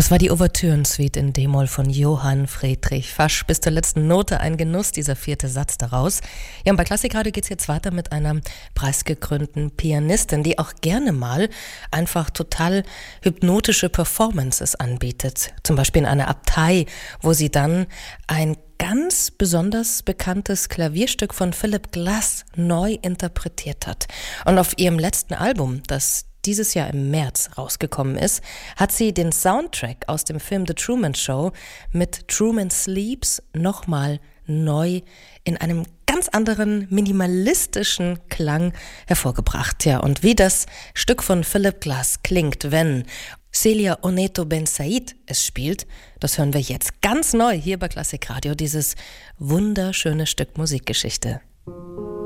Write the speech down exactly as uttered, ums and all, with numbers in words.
Das war die Ouvertüren-Suite in D-Moll von Johann Friedrich Fasch. Bis zur letzten Note ein Genuss, dieser vierte Satz daraus. Ja, und bei Klassikradio geht's jetzt weiter mit einer preisgekrönten Pianistin, die auch gerne mal einfach total hypnotische Performances anbietet. Zum Beispiel in einer Abtei, wo sie dann ein ganz besonders bekanntes Klavierstück von Philip Glass neu interpretiert hat. Und auf ihrem letzten Album, das dieses Jahr im März rausgekommen ist, hat sie den Soundtrack aus dem Film The Truman Show mit Truman Sleeps nochmal neu in einem ganz anderen minimalistischen Klang hervorgebracht. Ja, und wie das Stück von Philip Glass klingt, wenn Celia Oneto Ben Said es spielt, das hören wir jetzt ganz neu hier bei Klassikradio, dieses wunderschöne Stück Musikgeschichte.